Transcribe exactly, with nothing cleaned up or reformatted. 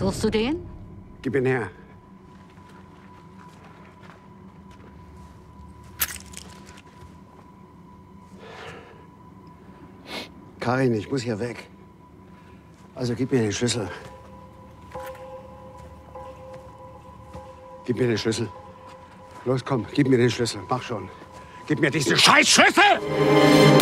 Wirst du den? Gib ihn her. Karin, ich muss hier weg. Also gib mir den Schlüssel. Gib mir den Schlüssel. Los, komm, gib mir den Schlüssel. Mach schon. Gib mir diesen Scheißschlüssel!